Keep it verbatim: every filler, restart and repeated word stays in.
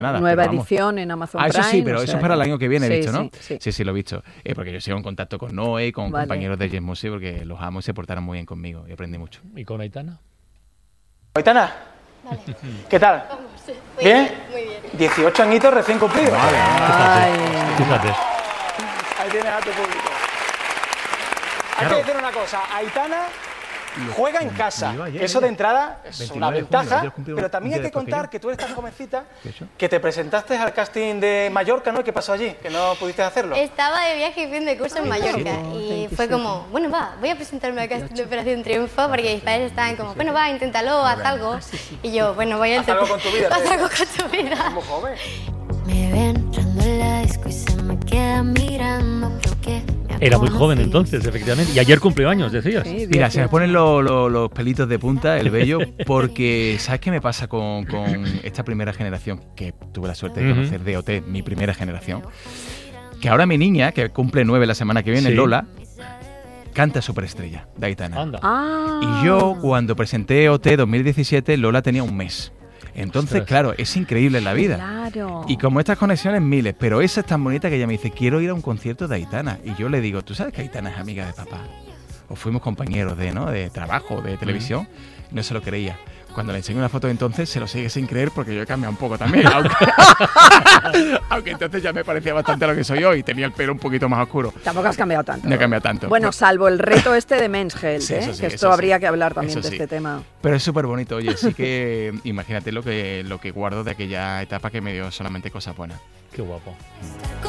Nada, nueva edición en Amazon ah, Prime. eso sí, pero o eso sea, es para el año que viene, sí, he visto, ¿no? Sí, sí. sí, sí, lo he visto. Eh, porque yo sigo en contacto con Noé y con Vale. compañeros de Yes Music porque los amo y se portaron muy bien conmigo y aprendí mucho. ¿Y con Aitana? Aitana, Vale. ¿qué tal? Vamos, sí. Muy ¿Bien? bien, muy bien. dieciocho añitos recién cumplidos. Vale. Ay. Fíjate. Ahí tienes a tu público. Hay Claro. que decir una cosa, Aitana juega en casa. cumplió ayer, Eso ella. de entrada es veintinueve una de junio, ventaja, ayer cumplió pero un también día hay que después que contar yo. que tú eres tan jovencita ¿Qué eso? que te presentaste al casting de Mallorca, ¿no? ¿Qué pasó allí? Que no pudiste hacerlo. Estaba de viaje y fin de curso en Mallorca y fue como, bueno, va, voy a presentarme al casting de Operación Triunfo porque mis padres estaban como, bueno, va, inténtalo, haz algo. Y yo, bueno, voy a Haz algo con tu vida, Haz te- algo con tu vida. Muy joven. Me ven entrando en la disco y se me queda mirando, creo que me Era muy ha joven conocido. entonces, efectivamente. Y ayer cumplió años, decías. Sí, Mira, se me dieciocho. ponen lo- lo- los pelitos de punta, el vello, porque ¿sabes qué me pasa con, con esta primera generación? Que tuve la suerte de Ujú. conocer de O T, mi primera generación. Que ahora mi niña, que cumple nueve la semana que viene, Sí. Lola, canta Superestrella, de Aitana. Anda. Ah. Y yo, cuando presenté O T dos mil diecisiete, Lola tenía un mes. Entonces, Ostras. claro, es increíble la vida. Claro. Y como estas conexiones, miles. Pero esa es tan bonita que ella me dice, quiero ir a un concierto de Aitana. Y yo le digo, ¿tú sabes que Aitana es amiga de papá? O fuimos compañeros de, ¿no? de trabajo, de televisión. No se lo creía. Cuando le enseño una foto de entonces, se lo sigue sin creer porque yo he cambiado un poco también. Aunque, aunque entonces ya me parecía bastante lo que soy hoy. Tenía el pelo un poquito más oscuro. Tampoco has cambiado tanto. No he cambiado tanto. Bueno, Pero- salvo el reto este de Men's Health, Sí, ¿eh? eso sí, que esto eso sí. habría que hablar también Eso de sí. este tema. Pero es súper bonito, oye, sí que imagínate lo que, lo que guardo de aquella etapa que me dio solamente cosas buenas. Qué guapo. Con